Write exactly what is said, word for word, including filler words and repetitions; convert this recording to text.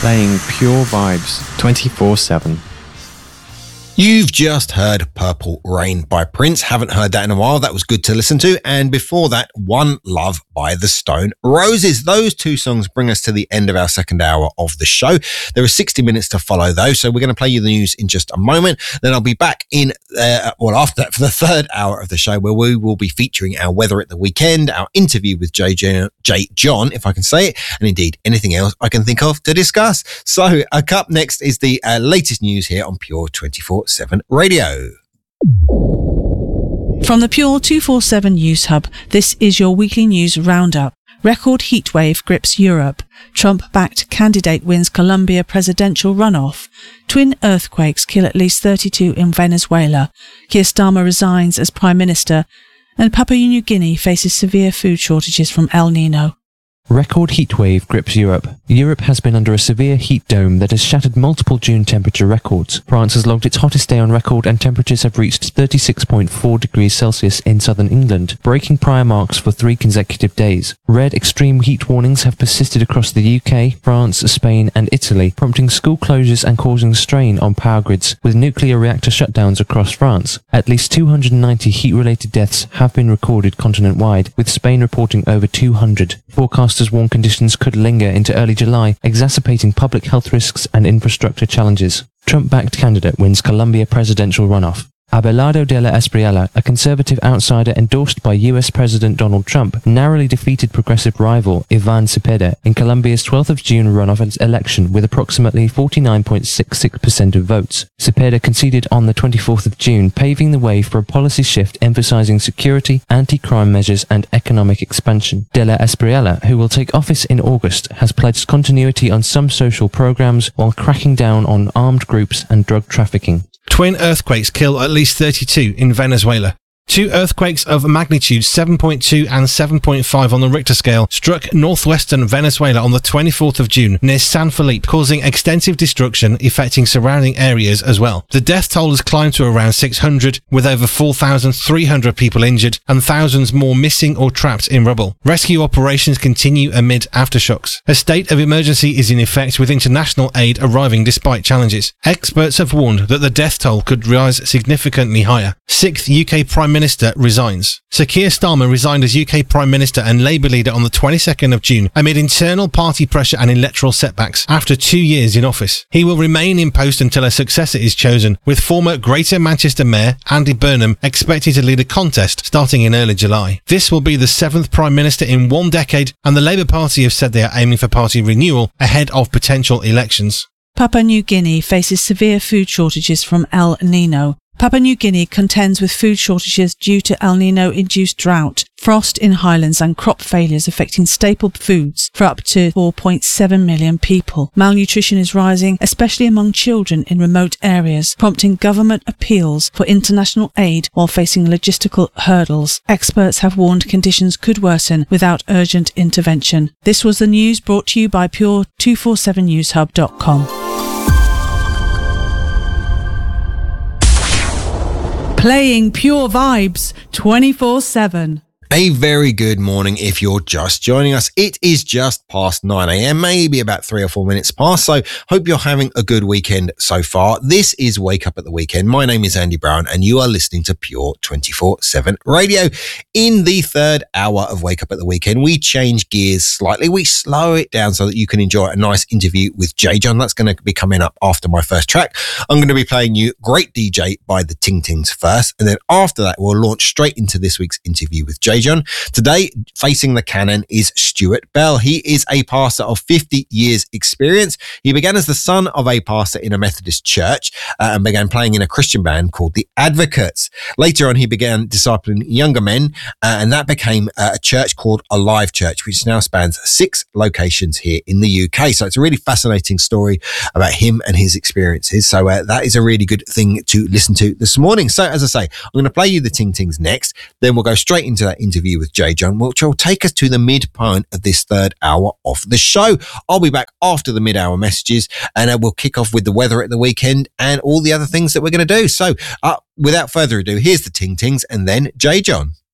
playing pure vibes twenty-four seven. You've just heard Purple Rain by Prince. Haven't heard that in a while. That was good to listen to. And before that, One Love by the Stone Roses. Those two songs bring us to the end of our second hour of the show. There are sixty minutes to follow though, so we're going to play you the news in just a moment. Then I'll be back in, uh, well, after that for the third hour of the show, where we will be featuring our weather at the weekend, our interview with J J, J John, if I can say it, and indeed anything else I can think of to discuss. So uh, up next is the uh, latest news here on Pure twenty-four seven Radio. From the Pure two forty-seven News Hub, this is your weekly news roundup. Record heatwave grips Europe. Trump-backed candidate wins Colombia presidential runoff. Twin earthquakes kill at least thirty-two in Venezuela. Keir Starmer resigns as Prime Minister. And Papua New Guinea faces severe food shortages from El Nino. Record heatwave grips Europe. Europe has been under a severe heat dome that has shattered multiple June temperature records. France has logged its hottest day on record and temperatures have reached thirty-six point four degrees Celsius in southern England, breaking prior marks for three consecutive days. Red extreme heat warnings have persisted across the U K, France, Spain and Italy, prompting school closures and causing strain on power grids, with nuclear reactor shutdowns across France. At least two hundred ninety heat-related deaths have been recorded continent-wide, with Spain reporting over two hundred. Forecasters warn conditions could linger into early July, exacerbating public health risks and infrastructure challenges. Trump-backed candidate wins Colombia presidential runoff. Abelardo de la Espriella, a conservative outsider endorsed by U S President Donald Trump, narrowly defeated progressive rival Ivan Cepeda in Colombia's twelfth of June runoff election with approximately forty-nine point six six percent of votes. Cepeda conceded on the twenty-fourth of June, paving the way for a policy shift emphasizing security, anti-crime measures and economic expansion. De la Espriella, who will take office in August, has pledged continuity on some social programs while cracking down on armed groups and drug trafficking. Twin earthquakes kill at least thirty-two in Venezuela. Two earthquakes of magnitude seven point two and seven point five on the Richter scale struck northwestern Venezuela on the twenty-fourth of June near San Felipe, causing extensive destruction affecting surrounding areas as well. The death toll has climbed to around six hundred, with over four thousand three hundred people injured and thousands more missing or trapped in rubble. Rescue operations continue amid aftershocks. A state of emergency is in effect, with international aid arriving despite challenges. Experts have warned that the death toll could rise significantly higher. Sixth U K Prime Minister resigns. Sir Keir Starmer resigned as U K Prime Minister and Labour leader on the twenty-second of June amid internal party pressure and electoral setbacks after two years in office. He will remain in post until a successor is chosen, with former Greater Manchester Mayor Andy Burnham expected to lead a contest starting in early July. This will be the seventh Prime Minister in one decade, and the Labour Party have said they are aiming for party renewal ahead of potential elections. Papua New Guinea faces severe food shortages from El Nino. Papua New Guinea contends with food shortages due to El Nino-induced drought, frost in highlands and crop failures affecting staple foods for up to four point seven million people. Malnutrition is rising, especially among children in remote areas, prompting government appeals for international aid while facing logistical hurdles. Experts have warned conditions could worsen without urgent intervention. This was the news brought to you by Pure two forty-seven news hub dot com. Playing pure vibes twenty-four seven. A very good morning if you're just joining us. It is just past nine a.m, maybe about three or four minutes past, so hope you're having a good weekend so far. This is Wake Up at the Weekend. My name is Andy Brown and you are listening to Pure twenty-four seven Radio. In the third hour of Wake Up at the Weekend, we change gears slightly. We slow it down so that you can enjoy a nice interview with J John. That's going to be coming up after my first track. I'm going to be playing you Great D J by the Ting Tings first, and then after that we'll launch straight into this week's interview with J John. Today, facing the cannon is Stuart Bell. He is a pastor of fifty years experience. He began as the son of a pastor in a Methodist church uh, and began playing in a Christian band called the Advocates. Later on, he began discipling younger men, uh, and that became uh, a church called Alive Church, which now spans six locations here in the U K. So it's a really fascinating story about him and his experiences. So uh, that is a really good thing to listen to this morning. So as I say, I'm going to play you the Ting Tings next. Then we'll go straight into that interview with J John, which will take us to the midpoint of this third hour of the show. I'll be back after the mid-hour messages, and uh, we'll kick off with the weather at the weekend and all the other things that we're going to do. So uh, without further ado, here's the Ting Tings and then J John.